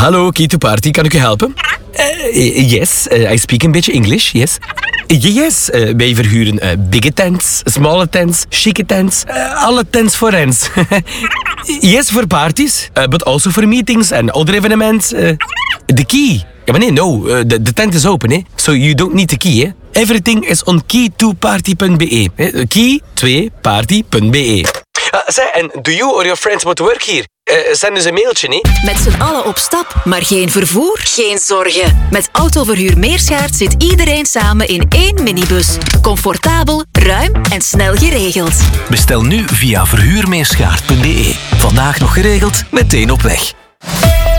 Hallo, Key to Party, kan ik u helpen? Yes, I speak een beetje English, yes. Yes, wij verhuren bigge tents, smalle tents, chique tents, alle tents voor rents. Yes, voor parties, but also for meetings and other events. The key. Ja, maar nee, no, de tent is open, hè. So you don't need the key, hè. Everything is on key2party.be. Key2party.be. Zeg, en do you or your friends want to work here? Send eens een mailtje, hè. Met z'n allen op stap, maar geen vervoer? Geen zorgen. Met Autoverhuur Meerschaert zit iedereen samen in één minibus. Comfortabel, ruim en snel geregeld. Bestel nu via verhuurmeerschaert.be. Vandaag nog geregeld, meteen op weg.